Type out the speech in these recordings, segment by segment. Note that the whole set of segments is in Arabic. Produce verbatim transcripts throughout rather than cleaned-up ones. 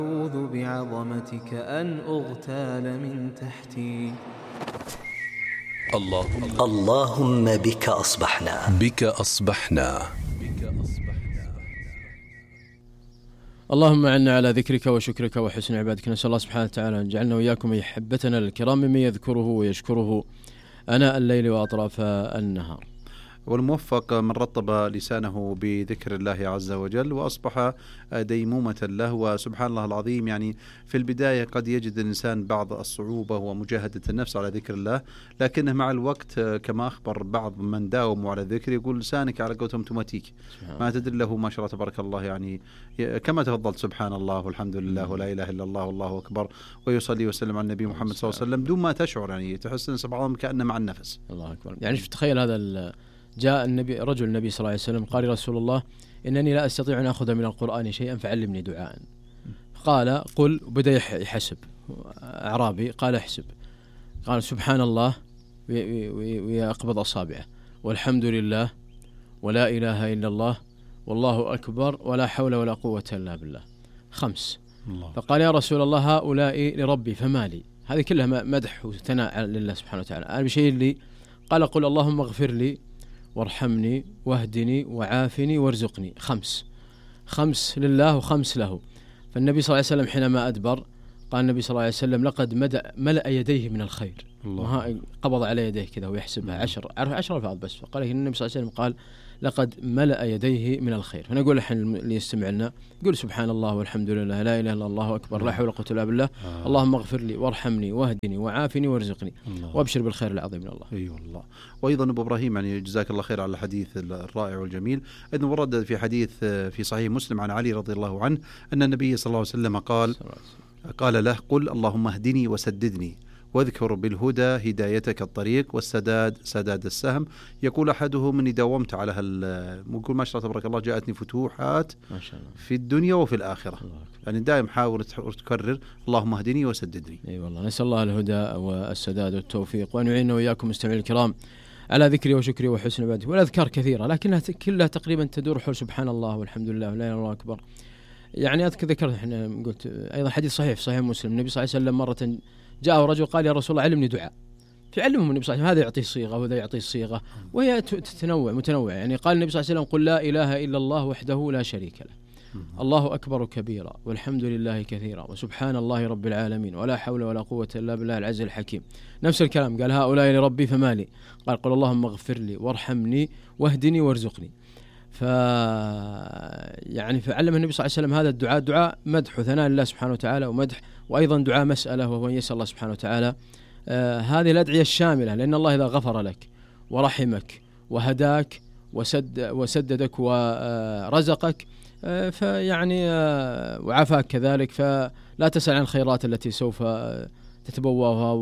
أعوذ بعظمتك أن أغتال من تحتي. اللهم, اللهم بك أصبحنا بك أصبحنا اللهم أعنا على ذكرك وشكرك وحسن عبادك. نسأل الله سبحانه وتعالى أن جعلنا وإياكم أحبتنا الكرام ممن يذكره ويشكره أناء الليل وأطراف النهار، والموفق من رطب لسانه بذكر الله عز وجل وأصبح ديمومة له. وسبحان الله العظيم، يعني في البداية قد يجد الإنسان بعض الصعوبة ومجاهدة النفس على ذكر الله، لكنه مع الوقت كما أخبر بعض من داوموا على الذكر يقول لسانك على قولتهم توماتيك ما تدري له ما شاء الله تبارك الله، يعني كما تفضلت سبحان الله والحمد لله ولا إله إلا الله والله أكبر ويصلي وسلم على النبي محمد صلى الله عليه وسلم دون ما تشعر، يعني تحس أن بعضهم كأنه مع النفس. الله أكبر. يعني تخيل هذا، جاء النبي رجل النبي صلى الله عليه وسلم قال: يا رسول الله إنني لا أستطيع أن أخذ من القرآن شيئا فعلمني دعاء. قال: قل. بدأ يحسب، أعرابي قال: احسب. قال: سبحان الله ويقبض أصابعه، والحمد لله ولا إله إلا الله والله أكبر ولا حول ولا قوة إلا بالله، خمس. الله. فقال: يا رسول الله هؤلاء لربي فما لي؟ هذه كلها مدح وثناء لله سبحانه وتعالى، أنا بشيء لي؟ قال: قل اللهم اغفر لي وارحمني واهدني وعافني وارزقني، خمس. خمس لله وخمس له. فالنبي صلى الله عليه وسلم حينما أدبر قال النبي صلى الله عليه وسلم: لقد ملأ يديه من الخير. الله. قبض على يديه كذا ويحسبها عشر عشر ألفاظ بس. فقال النبي صلى الله عليه وسلم قال: لقد ملأ يديه من الخير. فنقول الحين اللي يستمع لنا قل سبحان الله والحمد لله لا إله إلا الله أكبر لا حول ولا قوة إلا بالله، آه. اللهم اغفر لي وارحمني واهدني وعافني وارزقني وابشر بالخير العظيم من الله. اي أيوة والله. وايضا ابو ابراهيم، يعني جزاك الله خير على الحديث الرائع والجميل. ايضا ورد في حديث في صحيح مسلم عن علي رضي الله عنه ان النبي صلى الله عليه وسلم قال قال له: قل اللهم اهدني وسددني واذكر بالهدى هدايتك الطريق والسداد سداد السهم. يقول أحدهم: إني داومت على هال يقول ما شاء الله تبارك الله جاءتني فتوحات ما شاء الله في الدنيا وفي الآخرة. يعني دائم حاول تكرر اللهم اهدني وسددني. اي أيوة والله. نسأل الله الهدى والسداد والتوفيق، وأن يعيننا وإياكم مستمعين الكرام على ذكري وشكري وحسن عبادتي. والأذكار كثيرة لكنها كلها تقريبا تدور حول سبحان الله والحمد لله ولا إله إلا الله أكبر. يعني أذكر ذكرت احنا قلت أيضا حديث صحيح في صحيح مسلم، النبي صلى الله عليه وسلم مرة جاءه رجل قال: يا رسول الله علمني دعاء. فعلمهم النبي صلى الله عليه وسلم، هذا يعطيه صيغة وهذا يعطيه صيغة، وهي تتنوع متنوع. يعني قال النبي صلى الله عليه وسلم: قل لا إله إلا الله وحده لا شريك له، الله أكبر كبيرا والحمد لله كثيرا وسبحان الله رب العالمين ولا حول ولا قوة إلا بالله العزيز الحكيم. نفس الكلام قال: هؤلاء لربي فما لي؟ قال: قل اللهم اغفر لي وارحمني واهدني وارزقني. ف يعني فعلم النبي صلى الله عليه وسلم هذا الدعاء، دعاء مدح وثناء لله سبحانه وتعالى ومدح، وأيضا دعاء مسألة وهو يسأل الله سبحانه وتعالى آه هذه الأدعية الشاملة، لأن الله إذا غفر لك ورحمك وهداك وسد وسددك ورزقك آه فيعني آه وعافاك كذلك، فلا تسأل عن الخيرات التي سوف تتبوأها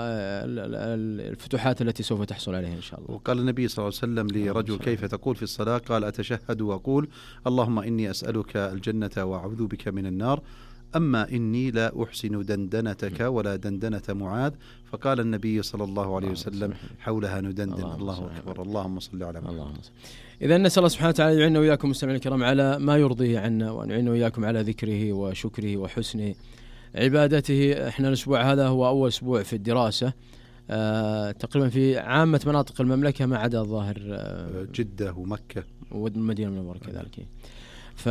والفتوحات التي سوف تحصل عليها إن شاء الله. وقال النبي صلى الله عليه وسلم لرجل: كيف تقول في الصلاة؟ قال: أتشهد وأقول اللهم إني أسألك الجنة وأعوذ بك من النار، أما إني لا أحسن دندنتك ولا دندنة معاذ. فقال النبي صلى الله عليه وسلم: حولها ندندن. الله, الله أكبر. اللهم صل على محمد. إذا نسأل الله سبحانه وتعالى يعيننا وإياكم مستمعين الكرام على ما يرضيه عنا، وأن يعيننا وإياكم على ذكره وشكره وحسن عبادته. احنا الأسبوع هذا هو أول أسبوع في الدراسة آه تقريبا في عامة مناطق المملكة ما عدا الظاهر آه جدة ومكة والمدينة المنورة كذلك. ف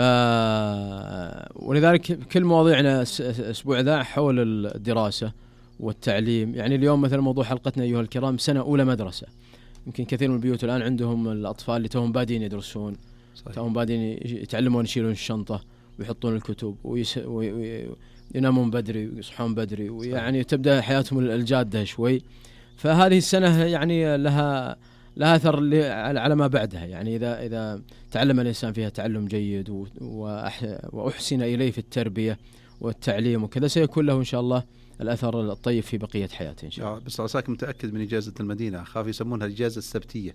ولذلك كل مواضيعنا الأسبوع ذا حول الدراسة والتعليم. يعني اليوم مثلا موضوع حلقتنا أيها الكرام سنة أولى مدرسة. يمكن كثير من البيوت الآن عندهم الأطفال اللي توهم بادين يدرسون، توهم بادين يتعلمون يشيلون الشنطة ويحطون الكتب ويس... وي... ينامون بدري ويصحون بدري، ويعني تبدأ حياتهم الجادة شوي. فهذه السنة يعني لها لها أثر على ما بعدها. يعني إذا إذا تعلم الإنسان فيها تعلم جيد وأحسن إليه في التربية والتعليم وكذا، سيكون له إن شاء الله الأثر الطيب في بقية حياته إن شاء الله. بس عساك متأكد من إجازة المدينة، أخاف يسمونها الإجازة السبتية.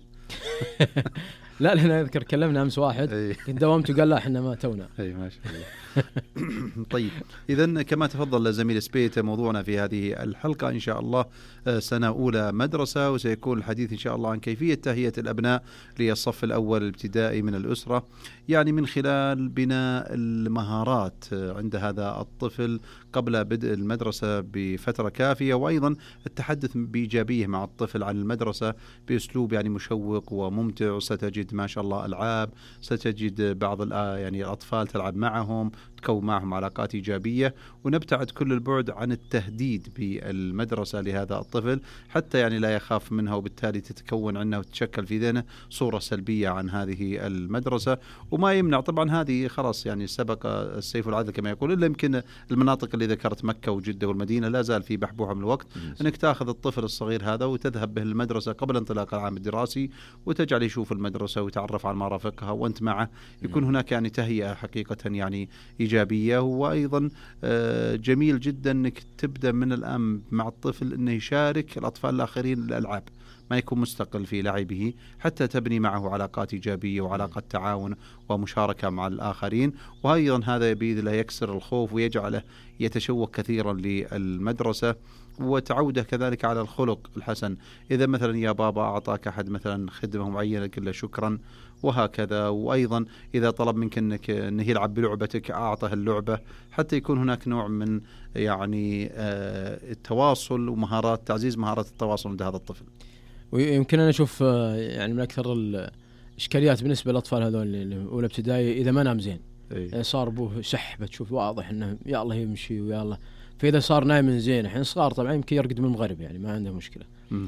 لا لأن أذكر كلمنا أمس واحد كنت دوامت وقال لا إحنا ما تونا. أي ما شاء الله. طيب إذن كما تفضل زميل سبيت، موضوعنا في هذه الحلقة إن شاء الله سنة أولى مدرسة، وسيكون الحديث إن شاء الله عن كيفية تهيئة الأبناء للصف الأول الابتدائي من الأسرة، يعني من خلال بناء المهارات عند هذا الطفل قبل بدء المدرسة بفترة كافية، وأيضا التحدث بإيجابية مع الطفل عن المدرسة بأسلوب يعني مشوق وممتع. وستجد ما شاء الله ألعاب، ستجد بعض يعني الأطفال تلعب معهم، تكون معهم علاقات إيجابية، ونبتعد كل البعد عن التهديد بالمدرسة لهذا الطفل حتى يعني لا يخاف منها، وبالتالي تتكون عنه وتتشكل في ذهنه صورة سلبية عن هذه المدرسة. وما يمنع طبعا هذه خلاص يعني سبق السيف والعدل كما يقول، إلا يمكن المناطق اللي ذكرت مكة وجدة والمدينة لا زال في بحبوحة من الوقت أنك تأخذ الطفل الصغير هذا وتذهب به المدرسة قبل انطلاق العام الدراسي، وتجعل يشوف المدرسة ويتعرف على مرافقها وأنت معه، يكون هناك يعني تهيئة حقيقة يعني إيجابية. وأيضا جميل جدا أنك تبدأ من الآن مع الطفل أنه يشارك الأطفال الآخرين الألعاب، ما يكون مستقل في لعبه، حتى تبني معه علاقات إيجابية وعلاقات تعاون ومشاركة مع الآخرين. وأيضا هذا بإذن الله يكسر الخوف ويجعله يتشوق كثيرا للمدرسة، وتعوده كذلك على الخلق الحسن. إذا مثلا يا بابا أعطاك أحد مثلا خدمة معينة قل له شكرا، وهكذا. وأيضا إذا طلب منك أنك أنه يلعب بلعبتك أعطه اللعبة، حتى يكون هناك نوع من يعني التواصل ومهارات تعزيز مهارات التواصل عند هذا الطفل. ويمكن أنا أشوف يعني من أكثر الإشكاليات بالنسبة للأطفال هذول اللي أولى ابتدائي إذا ما نام زين، أي. صار بوه شح بتشوف واضح إنه يا الله يمشي ويا الله، فإذا صار نايم زين الحين صغار طبعا يمكن يرقد من المغرب يعني ما عنده مشكلة،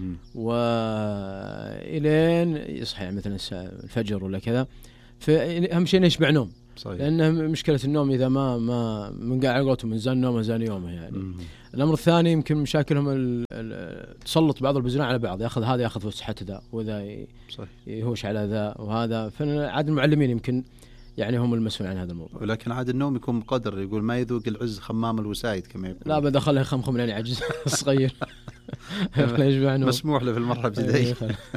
وإلين يصحى يعني مثلا الفجر ولا كذا، فأهم شيء يشبع نوم. صحيح. لأنه مشكلة النوم إذا ما ما من قاعد قوته من زان نومه زان يومه يعني. مم. الأمر الثاني يمكن مشاكلهم تسلط بعض البزناء على بعض، يأخذ هذا يأخذ فسحة ذا، وذا يهوش على ذا وهذا، فعاد المعلمين يمكن يعني هم المسؤولين عن هذا الموضوع. ولكن عاد النوم يكون بقدر، يقول ما يذوق العز خمام الوسايد كما يقول. لا بدأ خله يخمخم لين يعجز صغير. مسموح له في المرحلة الابتدائية.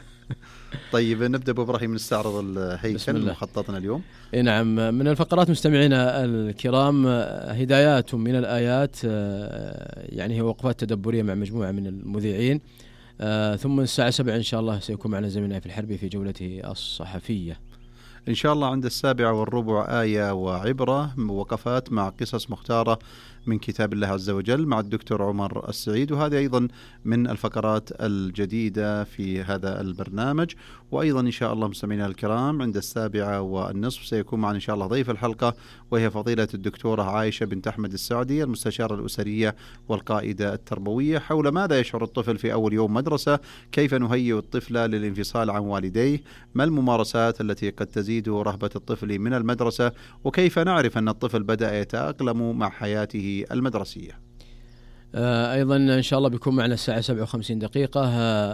طيب نبدأ بإبراهيم نستعرض الهيكل مخططنا اليوم. نعم، من الفقرات مستمعينا الكرام هدايات من الآيات، يعني هي وقفات تدبرية مع مجموعة من المذيعين، ثم الساعة سبعة إن شاء الله سيكون معنا زميلنا في الحربي في جولته الصحفية إن شاء الله. عند السابعة والربع آية وعبرة، وقفات مع قصص مختارة من كتاب الله عز وجل مع الدكتور عمر السعيد، وهذه أيضا من الفقرات الجديدة في هذا البرنامج. وأيضا إن شاء الله مستمعينا الكرام عند السابعة والنصف سيكون معنا إن شاء الله ضيف الحلقة، وهي فضيلة الدكتورة عائشة بنت أحمد السعدي المستشارة الأسرية والقائدة التربوية، حول ماذا يشعر الطفل في أول يوم مدرسة، كيف نهيئ الطفل للانفصال عن والديه، ما الممارسات التي قد تزيد رهبة الطفل من المدرسة، وكيف نعرف أن الطفل بدأ يتأقلم مع حياته المدرسية. أيضا إن شاء الله بيكون معنا الساعة سبعة وخمسين دقيقة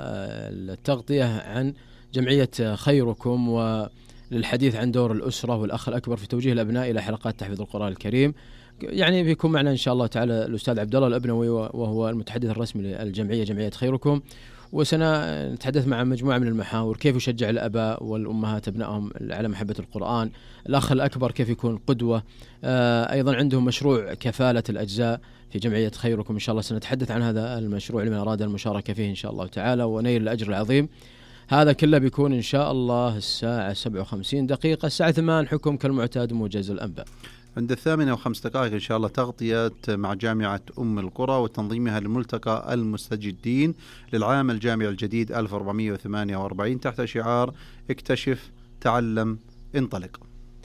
التغطية عن جمعية خيركم، وللحديث عن دور الأسرة والأخ الأكبر في توجيه الأبناء إلى حلقات تحفيظ القرآن الكريم. يعني بيكون معنا إن شاء الله تعالى الأستاذ عبد الله الأبنوي، وهو المتحدث الرسمي للجمعية جمعية خيركم، وسنتحدث مع مجموعة من المحاور: كيف يشجع الآباء والأمهات أبنائهم على محبة القرآن، الأخ الأكبر كيف يكون قدوة، أيضا عندهم مشروع كفالة الأجزاء في جمعية خيركم، إن شاء الله سنتحدث عن هذا المشروع لمن أراد المشاركة فيه إن شاء الله تعالى ونيل الأجر العظيم. هذا كله بيكون إن شاء الله الساعة سبعة وخمسين دقيقة. الساعة ثمان حكم كالمعتاد موجز الأنباء. عند الثامنة وخمس دقائق إن شاء الله تغطية مع جامعة أم القرى وتنظيمها لملتقى المستجدين للعام الجامعي الجديد ألف وأربعمائة وثمانية وأربعين تحت شعار اكتشف تعلم انطلق.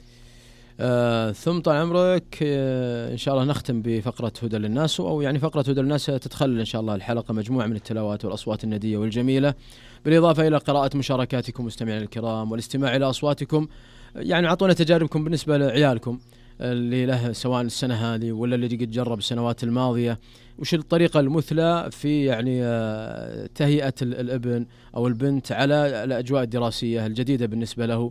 آه ثم طال عمرك آه إن شاء الله نختم بفقرة هدى للناس، أو يعني فقرة هدى للناس تتخلل إن شاء الله الحلقة مجموعة من التلاوات والأصوات الندية والجميلة، بالإضافة إلى قراءة مشاركاتكم مستمعين الكرام والاستماع إلى أصواتكم. يعني أعطونا تجاربكم بالنسبة لعيالكم اللي له سواء السنة هذه ولا اللي قد جرب السنوات الماضية، وش الطريقة المثلى في يعني تهيئة الابن أو البنت على الأجواء الدراسية الجديدة بالنسبة له،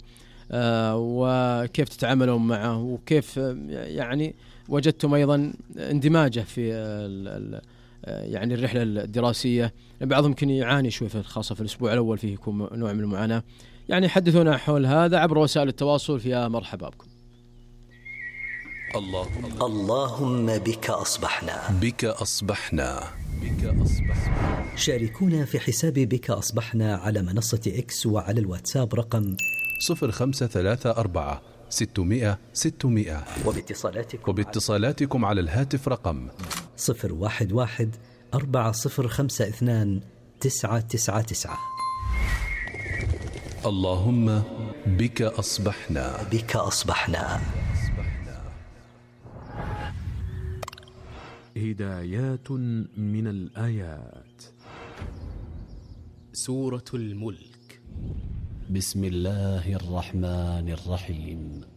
وكيف تتعاملون معه، وكيف يعني وجدتم أيضا اندماجه في يعني الرحلة الدراسية. بعضهم يمكن يعاني شوي في خاصة في الأسبوع الأول فيه يكون نوع من المعاناة. يعني حدثونا حول هذا عبر وسائل التواصل. فيها مرحبا بكم. اللهم اللهم بك أصبحنا بك أصبحنا بك أصبحنا. شاركونا في حساب بك أصبحنا على منصة إكس وعلى الواتساب رقم صفر خمسة ثلاثة أربعة ستمائة ستمائة، وباتصالاتكم وباتصالاتكم على الهاتف رقم صفر واحد واحد أربعة صفر خمسة اثنان تسعة تسعة تسعة. اللهم بك أصبحنا بك أصبحنا. هدايات من الآيات. سورة الملك. بسم الله الرحمن الرحيم.